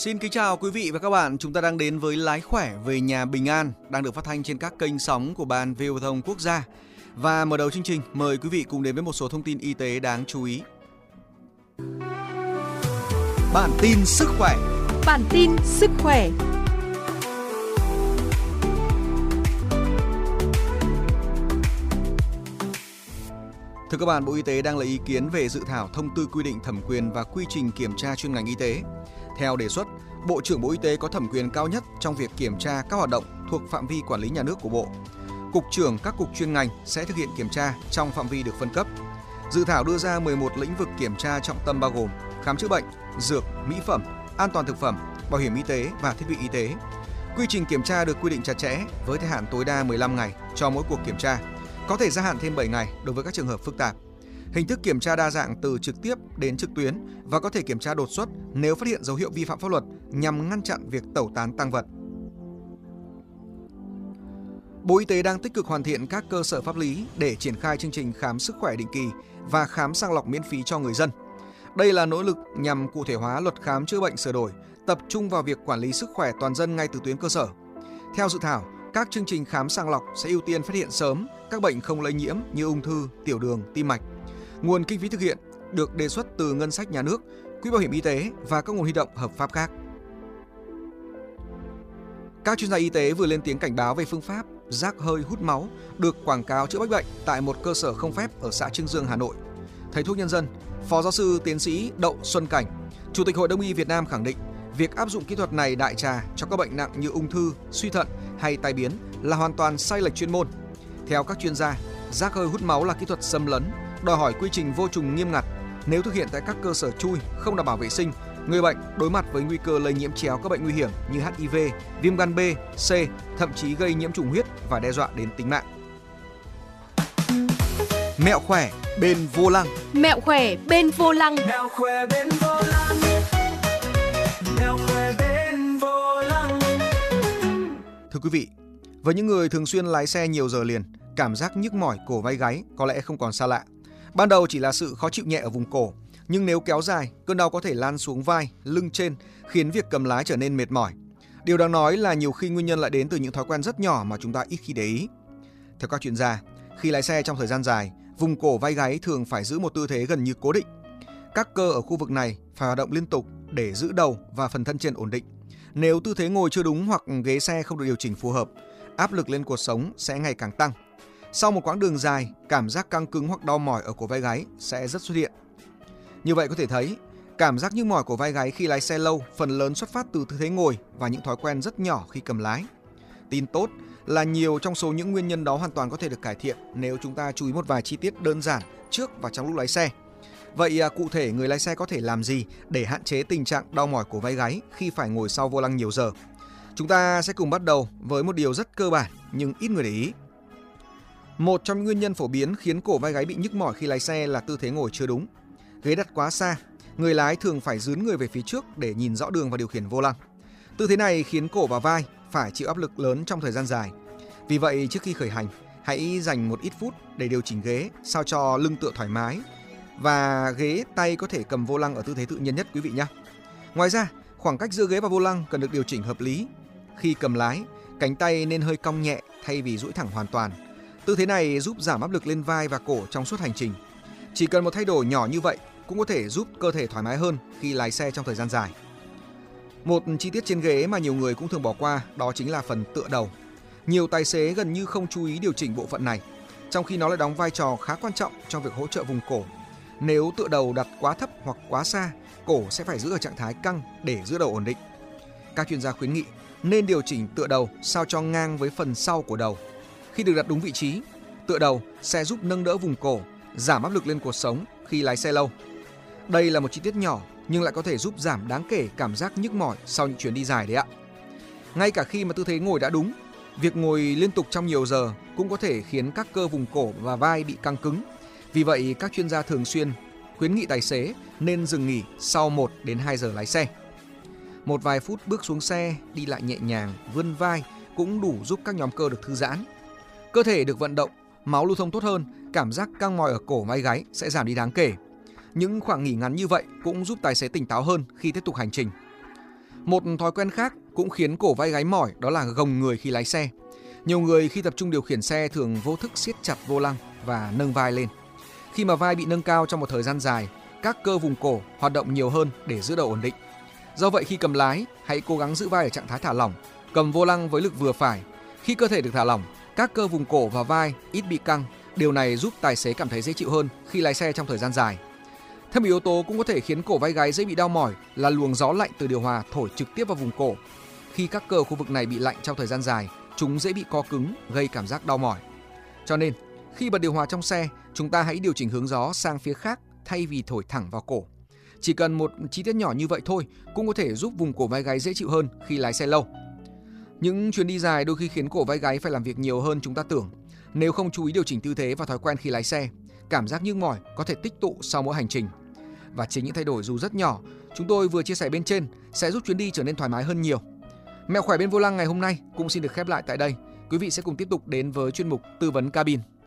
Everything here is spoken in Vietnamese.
Xin kính chào quý vị và các bạn, chúng ta đang đến với Lái khỏe về nhà bình an, đang được phát thanh trên các kênh sóng của Ban VOV Thông Quốc gia. Và mở đầu chương trình, mời quý vị cùng đến với một số thông tin y tế đáng chú ý. Bản tin sức khỏe. Bản tin sức khỏe. Thưa các bạn, Bộ Y tế đang lấy ý kiến về dự thảo thông tư quy định thẩm quyền và quy trình kiểm tra chuyên ngành y tế. Theo đề xuất, Bộ trưởng Bộ Y tế có thẩm quyền cao nhất trong việc kiểm tra các hoạt động thuộc phạm vi quản lý nhà nước của Bộ. Cục trưởng các cục chuyên ngành sẽ thực hiện kiểm tra trong phạm vi được phân cấp. Dự thảo đưa ra 11 lĩnh vực kiểm tra trọng tâm bao gồm khám chữa bệnh, dược, mỹ phẩm, an toàn thực phẩm, bảo hiểm y tế và thiết bị y tế. Quy trình kiểm tra được quy định chặt chẽ với thời hạn tối đa 15 ngày cho mỗi cuộc kiểm tra, có thể gia hạn thêm 7 ngày đối với các trường hợp phức tạp. Hình thức kiểm tra đa dạng từ trực tiếp đến trực tuyến và có thể kiểm tra đột xuất nếu phát hiện dấu hiệu vi phạm pháp luật nhằm ngăn chặn việc tẩu tán tang vật. Bộ Y tế đang tích cực hoàn thiện các cơ sở pháp lý để triển khai chương trình khám sức khỏe định kỳ và khám sàng lọc miễn phí cho người dân. Đây là nỗ lực nhằm cụ thể hóa luật khám chữa bệnh sửa đổi, tập trung vào việc quản lý sức khỏe toàn dân ngay từ tuyến cơ sở. Theo dự thảo, các chương trình khám sàng lọc sẽ ưu tiên phát hiện sớm các bệnh không lây nhiễm như ung thư, tiểu đường, tim mạch. Nguồn kinh phí thực hiện được đề xuất từ ngân sách nhà nước, quỹ bảo hiểm y tế và các nguồn huy động hợp pháp khác. Các chuyên gia y tế vừa lên tiếng cảnh báo về phương pháp rác hơi hút máu được quảng cáo chữa bách bệnh tại một cơ sở không phép ở xã Trưng Dương, Hà Nội. Thầy thuốc nhân dân, Phó giáo sư tiến sĩ Đậu Xuân Cảnh, Chủ tịch Hội Đông y Việt Nam khẳng định việc áp dụng kỹ thuật này đại trà cho các bệnh nặng như ung thư, suy thận hay tai biến là hoàn toàn sai lệch chuyên môn. Theo các chuyên gia, rác hơi hút máu là kỹ thuật xâm lấn, đòi hỏi quy trình vô trùng nghiêm ngặt. Nếu thực hiện tại các cơ sở chui không đảm bảo vệ sinh, người bệnh đối mặt với nguy cơ lây nhiễm chéo các bệnh nguy hiểm như HIV, viêm gan B, C, thậm chí gây nhiễm trùng huyết và đe dọa đến tính mạng. Mẹo khỏe bên vô lăng. Mẹo khỏe bên vô lăng. Mẹo khỏe bên vô lăng. Mẹo khỏe bên vô lăng. Thưa quý vị, với những người thường xuyên lái xe nhiều giờ liền, cảm giác nhức mỏi cổ vai gáy có lẽ không còn xa lạ. Ban đầu chỉ là sự khó chịu nhẹ ở vùng cổ, nhưng nếu kéo dài, cơn đau có thể lan xuống vai, lưng trên, khiến việc cầm lái trở nên mệt mỏi. Điều đáng nói là nhiều khi nguyên nhân lại đến từ những thói quen rất nhỏ mà chúng ta ít khi để ý. Theo các chuyên gia, khi lái xe trong thời gian dài, vùng cổ vai gáy thường phải giữ một tư thế gần như cố định. Các cơ ở khu vực này phải hoạt động liên tục để giữ đầu và phần thân trên ổn định. Nếu tư thế ngồi chưa đúng hoặc ghế xe không được điều chỉnh phù hợp, áp lực lên cột sống sẽ ngày càng tăng. Sau một quãng đường dài, cảm giác căng cứng hoặc đau mỏi ở cổ vai gáy sẽ rất xuất hiện. Như vậy có thể thấy, cảm giác nhức mỏi cổ vai gáy khi lái xe lâu phần lớn xuất phát từ tư thế ngồi và những thói quen rất nhỏ khi cầm lái. Tin tốt là nhiều trong số những nguyên nhân đó hoàn toàn có thể được cải thiện nếu chúng ta chú ý một vài chi tiết đơn giản trước và trong lúc lái xe. Vậy cụ thể người lái xe có thể làm gì để hạn chế tình trạng đau mỏi cổ vai gáy khi phải ngồi sau vô lăng nhiều giờ? Chúng ta sẽ cùng bắt đầu với một điều rất cơ bản nhưng ít người để ý. Một trong những nguyên nhân phổ biến khiến cổ vai gáy bị nhức mỏi khi lái xe là tư thế ngồi chưa đúng. Ghế đặt quá xa, người lái thường phải dướn người về phía trước để nhìn rõ đường và điều khiển vô lăng. Tư thế này khiến cổ và vai phải chịu áp lực lớn trong thời gian dài. Vì vậy, trước khi khởi hành, hãy dành một ít phút để điều chỉnh ghế sao cho lưng tựa thoải mái và ghế tay có thể cầm vô lăng ở tư thế tự nhiên nhất quý vị nhé. Ngoài ra, khoảng cách giữa ghế và vô lăng cần được điều chỉnh hợp lý. Khi cầm lái, cánh tay nên hơi cong nhẹ thay vì duỗi thẳng hoàn toàn. Tư thế này giúp giảm áp lực lên vai và cổ trong suốt hành trình. Chỉ cần một thay đổi nhỏ như vậy cũng có thể giúp cơ thể thoải mái hơn khi lái xe trong thời gian dài. Một chi tiết trên ghế mà nhiều người cũng thường bỏ qua đó chính là phần tựa đầu. Nhiều tài xế gần như không chú ý điều chỉnh bộ phận này, trong khi nó lại đóng vai trò khá quan trọng trong việc hỗ trợ vùng cổ. Nếu tựa đầu đặt quá thấp hoặc quá xa, cổ sẽ phải giữ ở trạng thái căng để giữ đầu ổn định. Các chuyên gia khuyến nghị nên điều chỉnh tựa đầu sao cho ngang với phần sau của đầu. Khi được đặt đúng vị trí, tựa đầu sẽ giúp nâng đỡ vùng cổ, giảm áp lực lên cột sống khi lái xe lâu. Đây là một chi tiết nhỏ nhưng lại có thể giúp giảm đáng kể cảm giác nhức mỏi sau những chuyến đi dài đấy ạ. Ngay cả khi mà tư thế ngồi đã đúng, việc ngồi liên tục trong nhiều giờ cũng có thể khiến các cơ vùng cổ và vai bị căng cứng. Vì vậy, các chuyên gia thường xuyên khuyến nghị tài xế nên dừng nghỉ sau 1 đến 2 giờ lái xe. Một vài phút bước xuống xe, đi lại nhẹ nhàng, vươn vai cũng đủ giúp các nhóm cơ được thư giãn. Cơ thể được vận động, máu lưu thông tốt hơn, cảm giác căng mỏi ở cổ vai gáy sẽ giảm đi đáng kể. Những khoảng nghỉ ngắn như vậy cũng giúp tài xế tỉnh táo hơn khi tiếp tục hành trình. Một thói quen khác cũng khiến cổ vai gáy mỏi đó là gồng người khi lái xe. Nhiều người khi tập trung điều khiển xe thường vô thức siết chặt vô lăng và nâng vai lên. Khi mà vai bị nâng cao trong một thời gian dài, các cơ vùng cổ hoạt động nhiều hơn để giữ đầu ổn định. Do vậy khi cầm lái, hãy cố gắng giữ vai ở trạng thái thả lỏng, cầm vô lăng với lực vừa phải. Khi cơ thể được thả lỏng, các cơ vùng cổ và vai ít bị căng. Điều này giúp tài xế cảm thấy dễ chịu hơn khi lái xe trong thời gian dài. Thêm một yếu tố cũng có thể khiến cổ vai gáy dễ bị đau mỏi là luồng gió lạnh từ điều hòa thổi trực tiếp vào vùng cổ. Khi các cơ khu vực này bị lạnh trong thời gian dài, chúng dễ bị co cứng, gây cảm giác đau mỏi. Cho nên, khi bật điều hòa trong xe, chúng ta hãy điều chỉnh hướng gió sang phía khác thay vì thổi thẳng vào cổ. Chỉ cần một chi tiết nhỏ như vậy thôi cũng có thể giúp vùng cổ vai gáy dễ chịu hơn khi lái xe lâu. Những chuyến đi dài đôi khi khiến cổ vai gáy phải làm việc nhiều hơn chúng ta tưởng. Nếu không chú ý điều chỉnh tư thế và thói quen khi lái xe, cảm giác nhức mỏi có thể tích tụ sau mỗi hành trình. Và chính những thay đổi dù rất nhỏ, chúng tôi vừa chia sẻ bên trên sẽ giúp chuyến đi trở nên thoải mái hơn nhiều. Mẹo khỏe bên vô lăng ngày hôm nay cũng xin được khép lại tại đây. Quý vị sẽ cùng tiếp tục đến với chuyên mục tư vấn cabin.